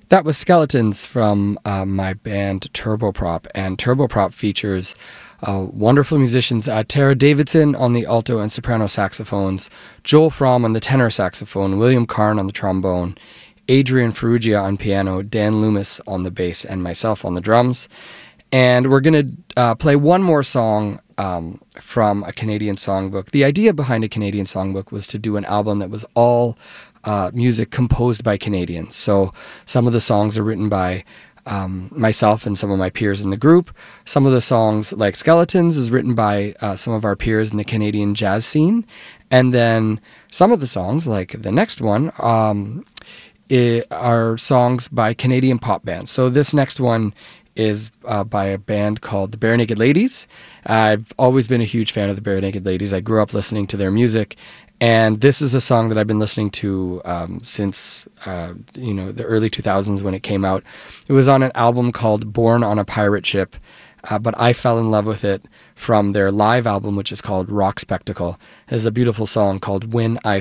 That was Skeletons from my band Turboprop, and Turboprop features wonderful musicians, Tara Davidson on the alto and soprano saxophones, Joel Fromm on the tenor saxophone, William Karn on the trombone, Adrian Ferrugia on piano, Dan Loomis on the bass, and myself on the drums. And we're going to play one more song from a Canadian songbook. The idea behind a Canadian songbook was to do an album that was all music composed by Canadians. So some of the songs are written by myself and some of my peers in the group. Some of the songs, like Skeletons, is written by some of our peers in the Canadian jazz scene. And then some of the songs, like the next one, are songs by Canadian pop bands. So this next one is by a band called the Barenaked Ladies. I've always been a huge fan of the Barenaked Ladies. I grew up listening to their music, and this is a song that I've been listening to since the early 2000s when it came out. It was on an album called Born on a Pirate Ship, but I fell in love with it from their live album, which is called Rock Spectacle. There's a beautiful song called When I